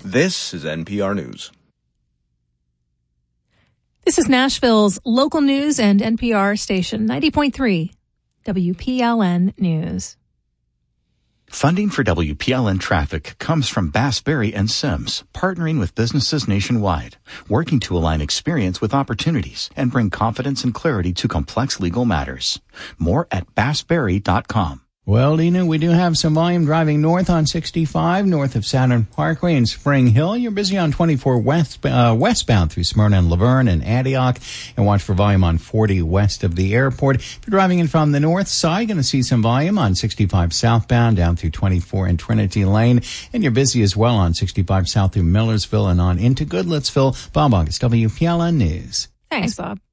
This is NPR News. This is Nashville's local news and NPR station 90.3 WPLN News. Funding for WPLN Traffic comes from Bass, Berry & Sims, partnering with businesses nationwide, working to align experience with opportunities and bring confidence and clarity to complex legal matters. More at bassberry.com. Well, Dina, we do have some volume driving north on 65, north of Saturn Parkway in Spring Hill. You're busy on 24 westbound through Smyrna and Laverne and Antioch. And watch for volume on 40 west of the airport. If you're driving in from the north side, going to see some volume on 65 southbound down through 24 and Trinity Lane. And you're busy as well on 65 south through Millersville and on into Goodlettsville. Bob August, WPLN News. Thanks, Bob.